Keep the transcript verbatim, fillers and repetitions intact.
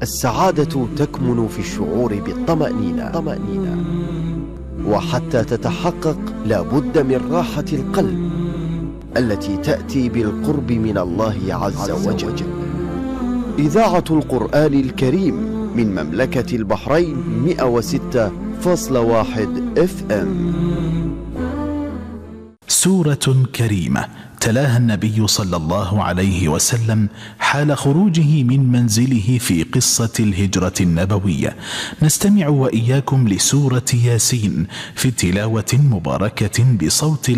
السعادة تكمن في الشعور بالطمأنينة طمأنينة. وحتى تتحقق لا بد من راحة القلب التي تأتي بالقرب من الله عز وجل. إذاعة القرآن الكريم من مملكة البحرين مئة وستة فاصلة واحد اف ام. سورة كريمة تلاها النبي صلى الله عليه وسلم حال خروجه من منزله في قصة الهجرة النبوية. نستمع وإياكم لسورة ياسين في تلاوة مباركة بصوت